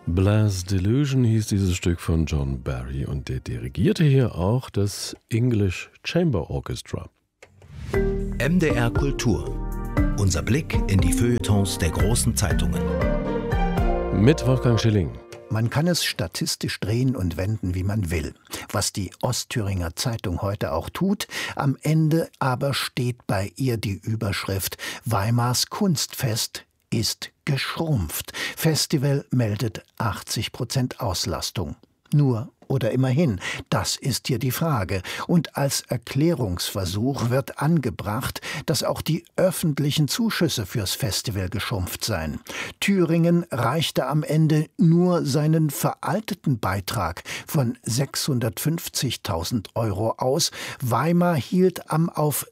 Blessed Delusion hieß dieses Stück von John Barry und der dirigierte hier auch das English Chamber Orchestra. MDR Kultur. Unser Blick in die Feuilletons der großen Zeitungen. Mit Wolfgang Schilling. Man kann es statistisch drehen und wenden, wie man will. Was die Ostthüringer Zeitung heute auch tut, am Ende aber steht bei ihr die Überschrift: Weimars Kunstfest ist geschrumpft. Festival meldet 80% Auslastung. Nur oder immerhin, das ist hier die Frage. Und als Erklärungsversuch wird angebracht, dass auch die öffentlichen Zuschüsse fürs Festival geschrumpft seien. Thüringen reichte am Ende nur seinen veralteten Beitrag von 650.000 € aus. Weimar hielt am auf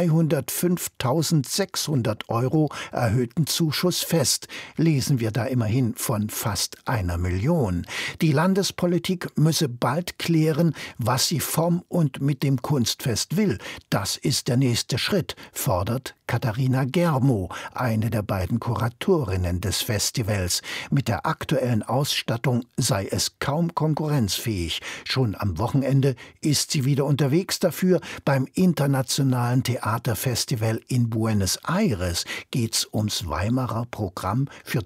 305.600 € erhöhten Zuschuss fest. Lesen wir da immerhin von fast 1 Million. Die Landespolitik müsse bald klären, was sie vom und mit dem Kunstfest will. Das ist der nächste Schritt, fordert Katharina Germo, eine der beiden Kuratorinnen des Festivals. Mit der aktuellen Ausstattung sei es kaum konkurrenzfähig. Schon am Wochenende ist sie wieder unterwegs dafür. Beim Internationalen Theaterfestival in Buenos Aires geht's ums Weimarer Programm für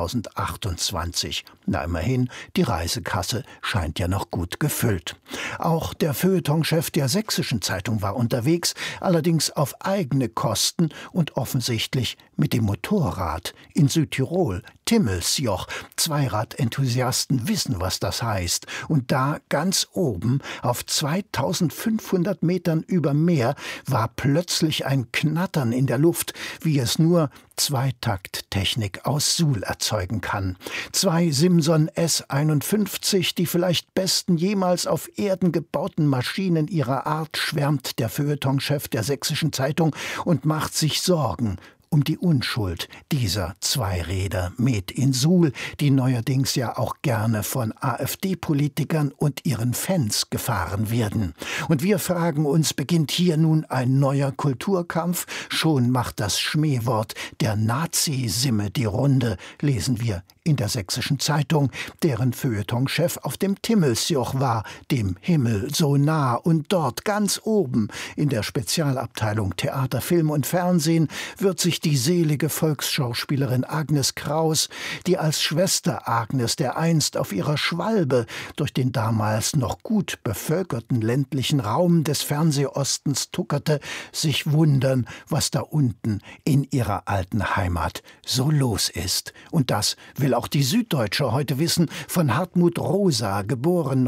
2028. Na immerhin, die Reisekasse scheint ja noch gut gefüllt. Auch der Feuilletonchef der Sächsischen Zeitung war unterwegs, allerdings auf eigene Kosten und offensichtlich mit dem Motorrad in Südtirol, Timmelsjoch. Zweiradenthusiasten wissen, was das heißt. Und da ganz oben, auf 2500 Metern über Meer, war plötzlich ein Knattern in der Luft, wie es nur Zweitakttechnik aus Suhl erzeugen kann. 2 Simson S51, die vielleicht besten jemals auf Erden gebauten Maschinen ihrer Art, schwärmt der Feuilletonchef der Sächsischen Zeitung und macht sich Sorgen um die Unschuld dieser Zweiräder Made in Suhl, die neuerdings ja auch gerne von AfD-Politikern und ihren Fans gefahren werden. Und wir fragen uns, beginnt hier nun ein neuer Kulturkampf? Schon macht das Schmähwort der Nazi-Simme die Runde, lesen wir in der Sächsischen Zeitung, deren Feuilletonchef auf dem Timmelsjoch war, dem Himmel so nah, und dort ganz oben in der Spezialabteilung Theater, Film und Fernsehen wird sich die selige Volksschauspielerin Agnes Kraus, die als Schwester Agnes dereinst auf ihrer Schwalbe durch den damals noch gut bevölkerten ländlichen Raum des Fernsehostens tuckerte, sich wundern, was da unten in ihrer alten Heimat so los ist. Und das will auch die Süddeutsche heute wissen, von Hartmut Rosa, geboren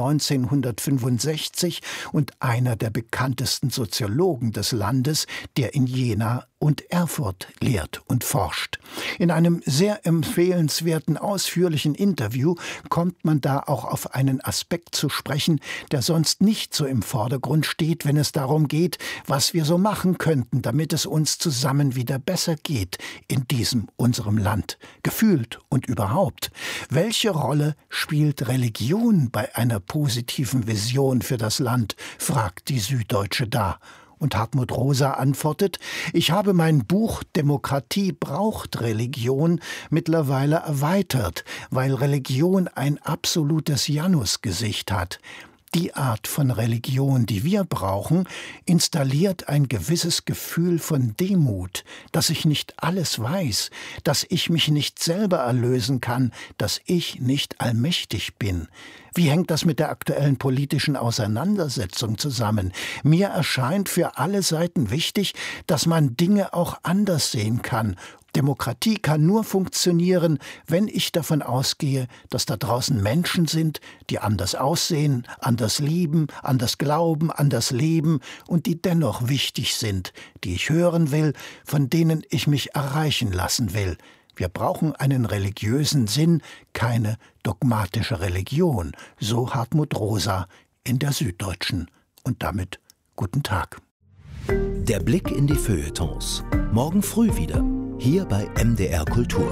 1965 und einer der bekanntesten Soziologen des Landes, der in Jena und Erfurt lehrt und forscht. In einem sehr empfehlenswerten, ausführlichen Interview kommt man da auch auf einen Aspekt zu sprechen, der sonst nicht so im Vordergrund steht, wenn es darum geht, was wir so machen könnten, damit es uns zusammen wieder besser geht in diesem unserem Land, gefühlt und überhaupt. Welche Rolle spielt Religion bei einer positiven Vision für das Land, fragt die Süddeutsche da. Und Hartmut Rosa antwortet: Ich habe mein Buch »Demokratie braucht Religion« mittlerweile erweitert, weil Religion ein absolutes Janusgesicht hat. Die Art von Religion, die wir brauchen, installiert ein gewisses Gefühl von Demut, dass ich nicht alles weiß, dass ich mich nicht selber erlösen kann, dass ich nicht allmächtig bin. Wie hängt das mit der aktuellen politischen Auseinandersetzung zusammen? Mir erscheint für alle Seiten wichtig, dass man Dinge auch anders sehen kann. Demokratie kann nur funktionieren, wenn ich davon ausgehe, dass da draußen Menschen sind, die anders aussehen, anders lieben, anders glauben, anders leben und die dennoch wichtig sind, die ich hören will, von denen ich mich erreichen lassen will. Wir brauchen einen religiösen Sinn, keine dogmatische Religion, so Hartmut Rosa in der Süddeutschen. Und damit guten Tag. Der Blick in die Feuilletons. Morgen früh wieder. Hier bei MDR Kultur.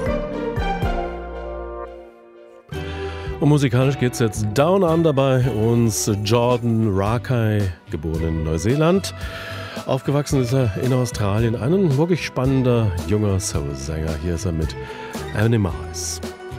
Und musikalisch geht's jetzt Down Under bei uns. Jordan Rakei, geboren in Neuseeland. Aufgewachsen ist er in Australien. Ein wirklich spannender junger Soul-Sänger. Hier ist er mit Animals.